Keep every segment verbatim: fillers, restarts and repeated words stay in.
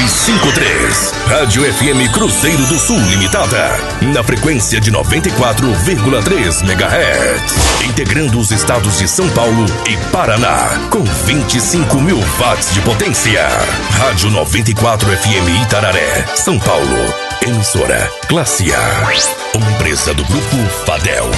seis cinco três. Rádio F M Cruzeiro do Sul Limitada. Na frequência de noventa e quatro vírgula três megahertz. Integrando os estados de São Paulo e Paraná. Com vinte e cinco mil watts de potência. Rádio noventa e quatro F M Itararé, São Paulo. Emissora Classe A. Uma empresa do Grupo Fadel.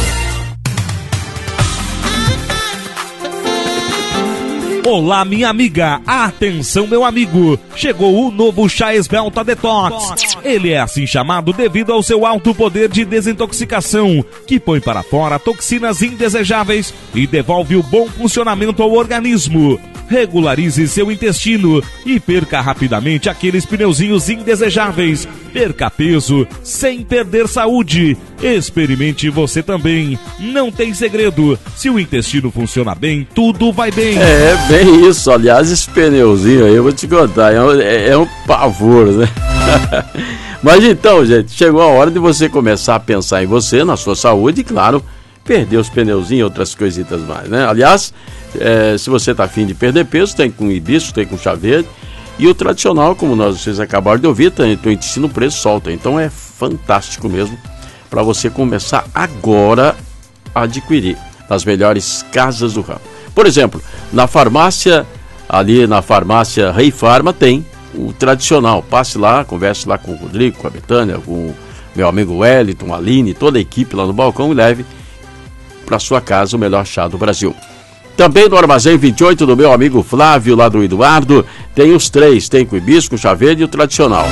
Olá, minha amiga. Atenção, meu amigo. Chegou o novo chá Esbelta Detox. Ele é assim chamado devido ao seu alto poder de desintoxicação, que põe para fora toxinas indesejáveis e devolve o bom funcionamento ao organismo. Regularize seu intestino e perca rapidamente aqueles pneuzinhos indesejáveis. Perca peso sem perder saúde. Experimente você também. Não tem segredo. Se o intestino funciona bem, tudo vai bem. É, bem isso. Aliás, esse pneuzinho aí, eu vou te contar, é um, é, é um pavor, né? Mas então, gente, chegou a hora de você começar a pensar em você, na sua saúde e, claro, perder os pneuzinhos e outras coisitas mais, né? Aliás, é, se você está afim de perder peso, tem com hibisco, tem com chá verde. E o tradicional, como nós vocês acabaram de ouvir, tem o intestino preso solta. Então é fantástico mesmo para você começar agora a adquirir nas melhores casas do ramo. Por exemplo, na farmácia, ali na farmácia Rei Farma tem o tradicional. Passe lá, converse lá com o Rodrigo, com a Betânia, com o meu amigo Wellington, a Aline, toda a equipe lá no balcão e leve para sua casa o melhor chá do Brasil. Também no Armazém vinte e oito do meu amigo Flávio, lá do Eduardo, tem os três, tem com hibisco, chá verde e o tradicional.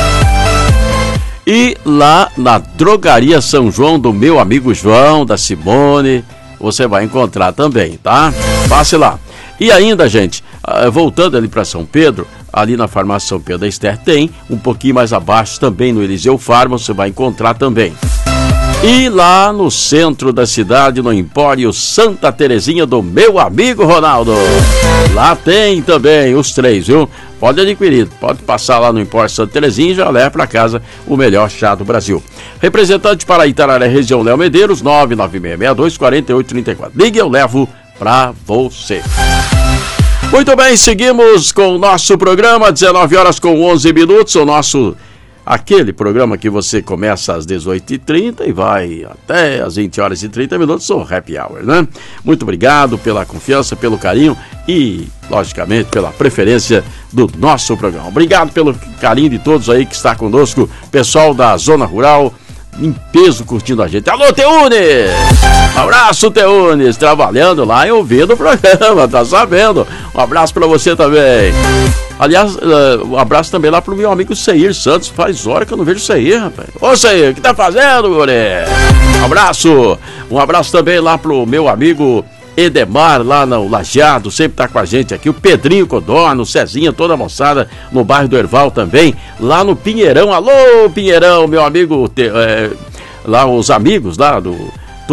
E lá na Drogaria São João do meu amigo João, da Simone, você vai encontrar também, tá? Passe lá. E ainda, gente, voltando ali para São Pedro, ali na farmácia São Pedro da Esther tem, um pouquinho mais abaixo também no Eliseu Farma, você vai encontrar também. E lá no centro da cidade, no Empório Santa Terezinha do meu amigo Ronaldo. Lá tem também os três, viu? Pode adquirir, pode passar lá no Empório Santa Terezinha e já leva para casa o melhor chá do Brasil. Representante para Itararé, região Léo Medeiros, nove nove seis seis dois quatro oito três quatro. Ligue, eu levo para você. Muito bem, seguimos com o nosso programa, dezenove horas com onze minutos, o nosso... Aquele programa que você começa às dezoito e trinta e vai até às vinte horas e trinta minutos, o Happy Hour, né? Muito obrigado pela confiança, pelo carinho e, logicamente, pela preferência do nosso programa. Obrigado pelo carinho de todos aí que está conosco, pessoal da Zona Rural, em peso curtindo a gente. Alô, Teunes! Um abraço, Teunes, trabalhando lá e ouvindo o programa, tá sabendo? Um abraço pra você também. Aliás, uh, um abraço também lá pro meu amigo Seir Santos. Faz hora que eu não vejo o Seir, rapaz. Ô, Seir, o que tá fazendo, guri? Um abraço. Um abraço também lá pro meu amigo Edemar, lá no Lajeado, sempre tá com a gente aqui. O Pedrinho Codorno, o Cezinha, toda a moçada no bairro do Erval também. Lá no Pinheirão. Alô, Pinheirão, meu amigo... Te, é, lá os amigos lá do...